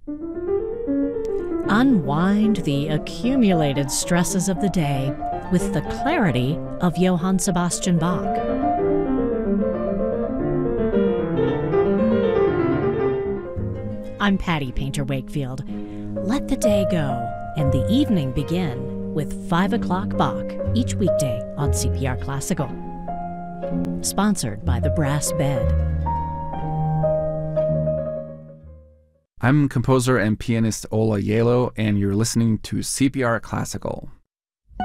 Unwind the accumulated stresses of the day with the clarity of Johann Sebastian Bach. I'm Patty Painter Wakefield. Let the day go and the evening begin with 5 o'clock Bach each weekday on CPR Classical. Sponsored by the Brass Bed. I'm composer and pianist Ola Yelo, and you're listening to CPR Classical.